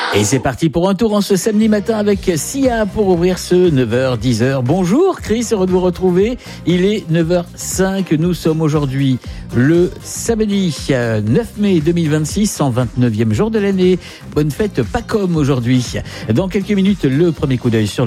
Et c'est parti pour un tour en ce samedi matin avec Sia pour ouvrir ce 9h-10h. Bonjour Chris, heureux de vous retrouver. Il est 9h05, nous sommes aujourd'hui le samedi 9 mai 2026, 129e jour de l'année. Bonne fête, pas comme aujourd'hui. Dans quelques minutes, le premier coup d'œil sur